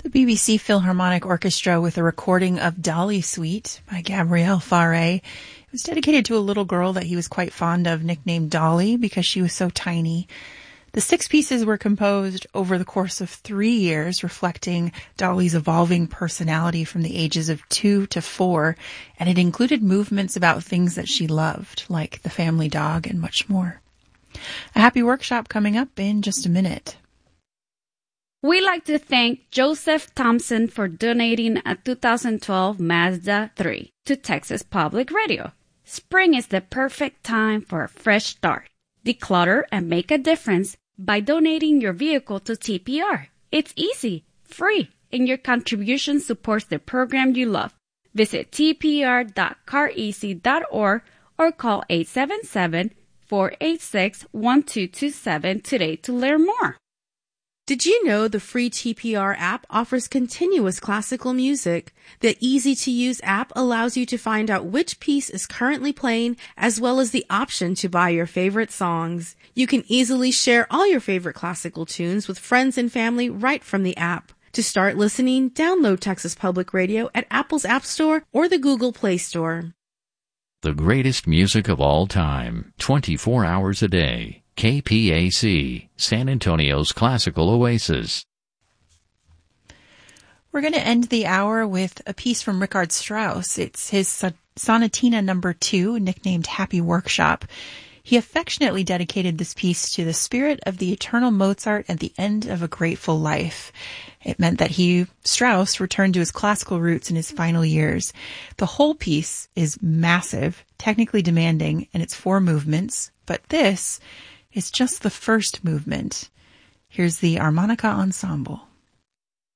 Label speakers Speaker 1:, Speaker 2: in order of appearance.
Speaker 1: The BBC Philharmonic Orchestra with a recording of Dolly Suite by Gabriel Fauré. It was dedicated to a little girl that he was quite fond of, nicknamed Dolly because she was so tiny. The 6 pieces were composed over the course of 3 years, reflecting Dolly's evolving personality from the ages of 2 to 4, and it included movements about things that she loved, like the family dog and much more. A happy workshop coming up in just a minute.
Speaker 2: We'd like to thank Joseph Thompson for donating a 2012 Mazda 3 to Texas Public Radio. Spring is the perfect time for a fresh start. Declutter and make a difference by donating your vehicle to TPR. It's easy, free, and your contribution supports the program you love. Visit tpr.careasy.org or call 877-486-1227 today to learn more.
Speaker 3: Did you know the free TPR app offers continuous classical music? The easy-to-use app allows you to find out which piece is currently playing, as well as the option to buy your favorite songs. You can easily share all your favorite classical tunes with friends and family right from the app. To start listening, download Texas Public Radio at Apple's App Store or the Google Play Store.
Speaker 4: The greatest music of all time, 24 hours a day. KPAC, San Antonio's classical oasis.
Speaker 1: We're going to end the hour with a piece from Richard Strauss. It's his Sonatina No. 2, nicknamed Happy Workshop. He affectionately dedicated this piece to the spirit of the eternal Mozart at the end of a grateful life. It meant that Strauss, returned to his classical roots in his final years. The whole piece is massive, technically demanding, and it's 4 movements, but this is just the first movement. Here's the Harmonica Ensemble.